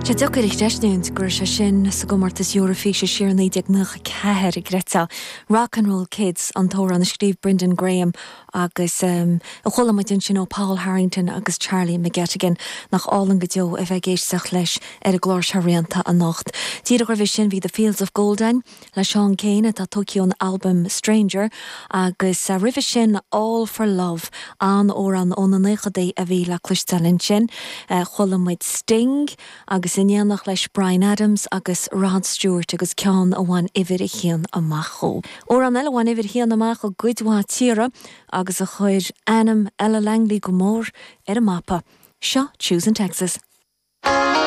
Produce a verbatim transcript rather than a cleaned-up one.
Tá dogur ich deisniúint gur se sin sa gomartas Eurofíse siarnaí ag nucha ceir i greta Rock and Roll Kids an tóra an scríb Brendan Graham agus um, a cholamidin sin ó Paul Harrington agus Charlie McGettigan nach álan go deo a bheith géisteach leis ar a glór searíanta a nacht. Díad gur bhí sin bhí The Fields of Golden le Sean Céine tá Tokyo album Stranger agus a rih sin All for Love an ó an ónanachadé a bhí le cluistelin sin uh, cholamid Sting agus Sinnéannach leis Bryan Adams agus Rod Stewart agus cean a bhain ifir i chéan amachó. Ó an eile bhain ifir chéan amach ó gcuidhá tíre agus a chuir Annam Ella Langley go mór ar a mapa. Seo, Choosing Texas.